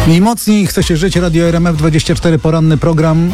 I mocniej chce się żyć. Radio RMF24, poranny program.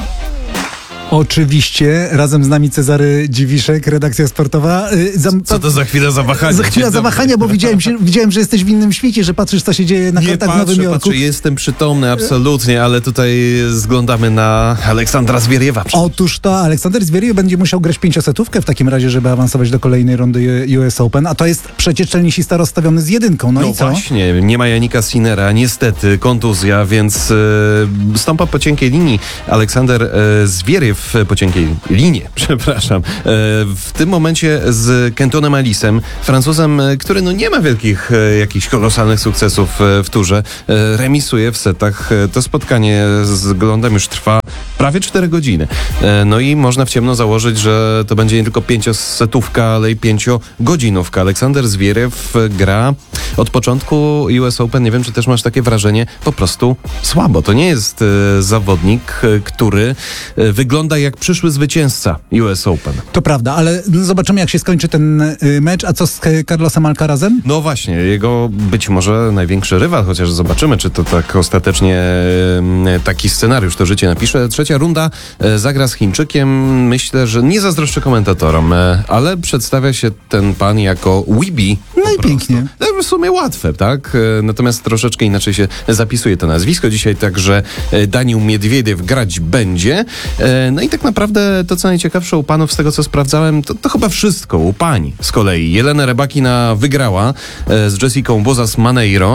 Oczywiście, razem z nami Cezary Dziwiszek, redakcja sportowa. Co to za chwila zawahania? Chwila zawahania, bo widziałem, że jesteś w innym świecie, że patrzysz, co się dzieje na kartach w Nowym Jorku. Patrzę, jestem przytomny, absolutnie, ale tutaj zglądamy na Aleksandra Zwieriewa. Otóż to Aleksander Zwieriew będzie musiał grać 5-setówkę w takim razie, żeby awansować do kolejnej rundy US Open, a to jest przecież tenisista rozstawiony z jedynką. No i co? Właśnie, nie ma Janika Sinnera, niestety, kontuzja, więc stąpa po cienkiej linii. Aleksander Zwieriew po cienkiej linie, przepraszam. W tym momencie z Kentonem Ellisem, Francuzem, który nie ma wielkich, jakichś kolosalnych sukcesów w turze, remisuje w setach. To spotkanie z Glądem już trwa prawie 4 godziny. No i można w ciemno założyć, że to będzie nie tylko 5-setówka, ale i 5-godzinówka. Aleksander Zwieriew gra od początku US Open, nie wiem, czy też masz takie wrażenie, po prostu słabo. To nie jest zawodnik, który wygląda jak przyszły zwycięzca US Open. To prawda, ale zobaczymy, jak się skończy ten mecz. A co z Carlosem Alcarazem? No właśnie, jego być może największy rywal, chociaż zobaczymy, czy to tak ostatecznie taki scenariusz to życie napisze. Trzecia runda zagra z Chińczykiem. Myślę, że nie zazdroszczę komentatorom, ale przedstawia się ten pan jako Weeby. No i pięknie. W sumie łatwe, tak? Natomiast troszeczkę inaczej się zapisuje to nazwisko. Dzisiaj także Daniil Miedwiediew grać będzie. No i tak naprawdę to, co najciekawsze u panów, z tego co sprawdzałem, to chyba wszystko u pań. Z kolei Jelena Rybakina wygrała z Jessicą Bozas-Maneiro.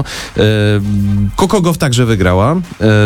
Coco Gauff także wygrała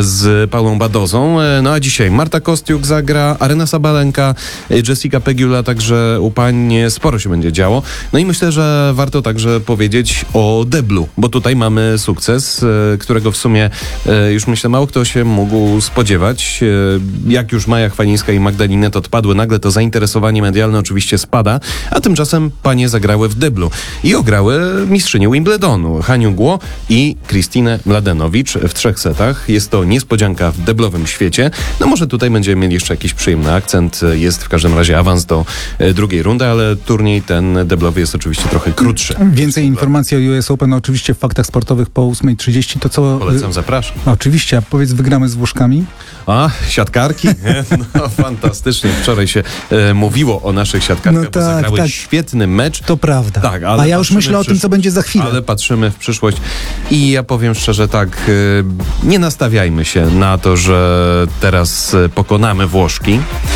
z Paulą Badozą. No a dzisiaj Marta Kostiuk zagra, Aryna Sabalenka, Jessica Pegula, także u pań sporo się będzie działo. No i myślę, że warto także powiedzieć o deblu, bo tutaj mamy sukces, którego w sumie już myślę mało kto się mógł spodziewać. Jak już Maja Chwalińska i Magdalinet odpadły, nagle to zainteresowanie medialne oczywiście spada, a tymczasem panie zagrały w deblu i ograły mistrzynię Wimbledonu, Haniu Guo i Kristinę Mladenowicz w 3 setach. Jest to niespodzianka w deblowym świecie. No może tutaj będziemy mieli jeszcze jakiś przyjemny akcent. Jest w każdym razie awans do drugiej rundy, ale turniej ten deblowy jest oczywiście trochę krótszy. Więcej informacji o US Open oczywiście w Faktach Sportowych po 8:30. To co? Polecam, zapraszam. Oczywiście, a powiedz, wygramy z Włoszkami? A, siatkarki? No fantastycznie. Wczoraj się mówiło o naszych siatkarkach, bo zagrały świetny mecz. To prawda. Tak, ale a ja już myślę o tym, co będzie za chwilę. Ale patrzymy w przyszłość i ja powiem szczerze tak, nie nastawiajmy się na to, że teraz pokonamy Włoszki.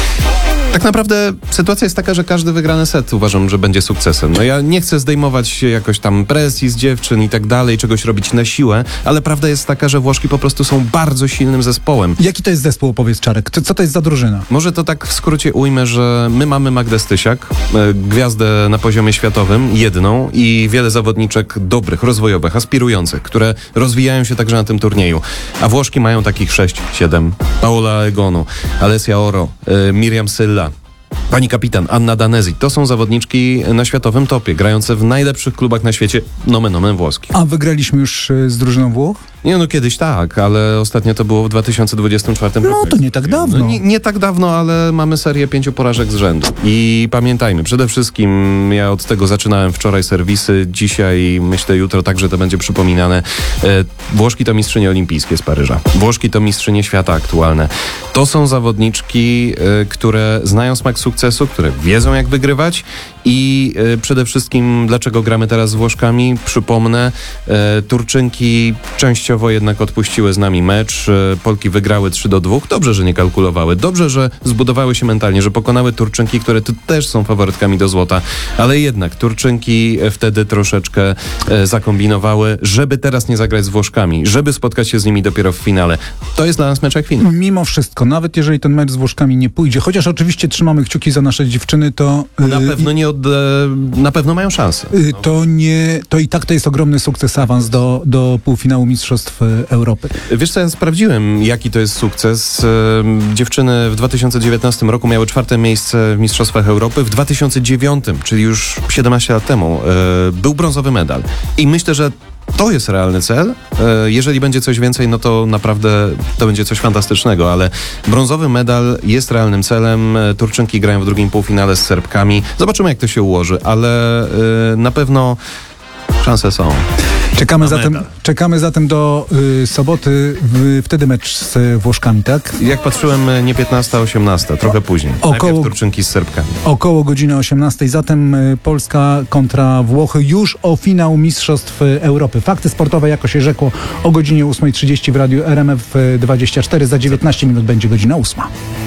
Tak naprawdę sytuacja jest taka, że każdy wygrany set uważam, że będzie sukcesem. No ja nie chcę zdejmować jakoś tam presji z dziewczyn i tak dalej, czegoś robić na siłę, ale prawda jest taka, że Włoszki po prostu są bardzo silnym zespołem. Jaki to jest zespół, opowiedz, Czarek? Co to jest za drużyna? Może to tak w skrócie ujmę, że my mamy Magdę Stysiak, gwiazdę na poziomie światowym, jedną i wiele zawodniczek dobrych, rozwojowych, aspirujących, które rozwijają się także na tym turnieju. A Włoszki mają takich 6-7. Paola Egonu, Alessia Oro, Miriam Sylla, pani kapitan Anna Danesi. To są zawodniczki na światowym topie, grające w najlepszych klubach na świecie, nomen omen włoskich. A wygraliśmy już z drużyną Włoch? Nie, no kiedyś tak, ale ostatnio to było w 2024 roku. No to nie tak dawno. No, nie tak dawno, ale mamy serię 5 porażek z rzędu. I pamiętajmy, przede wszystkim ja od tego zaczynałem wczoraj serwisy, dzisiaj, myślę jutro także to będzie przypominane. Włoszki to mistrzynie olimpijskie z Paryża. Włoszki to mistrzynie świata aktualne. To są zawodniczki, które znają smak sukcesu, które wiedzą jak wygrywać i przede wszystkim dlaczego gramy teraz z Włoszkami? Przypomnę, Turczynki częściowo jednak odpuściły z nami mecz. Polki wygrały 3-2. Dobrze, że nie kalkulowały. Dobrze, że zbudowały się mentalnie, że pokonały Turczynki, które tu też są faworytkami do złota. Ale jednak Turczynki wtedy troszeczkę zakombinowały, żeby teraz nie zagrać z Włoszkami, żeby spotkać się z nimi dopiero w finale. To jest dla nas mecz jak finał. Mimo wszystko, nawet jeżeli ten mecz z Włoszkami nie pójdzie, chociaż oczywiście trzymamy kciuki za nasze dziewczyny, to... Na pewno mają szansę. To i tak to jest ogromny sukces, awans do półfinału Mistrzostw Europy. Wiesz co, ja sprawdziłem, jaki to jest sukces. Dziewczyny w 2019 roku miały 4. miejsce w Mistrzostwach Europy. W 2009, czyli już 17 lat temu, był brązowy medal. I myślę, że to jest realny cel. Jeżeli będzie coś więcej, no to naprawdę to będzie coś fantastycznego, ale brązowy medal jest realnym celem. Turczynki grają w drugim półfinale z Serbkami. Zobaczymy, jak to się ułoży, ale na pewno Szanse są. Czekamy zatem do soboty, wtedy mecz z Włoszkami, tak? Jak patrzyłem, nie 15, a 18, trochę później. Najpierw Turczynki z Serbkami. Około godziny 18. Zatem Polska kontra Włochy już o finał Mistrzostw Europy. Fakty sportowe, jako się rzekło, o godzinie 8:30 w radiu RMF 24. Za 19 minut będzie godzina 8.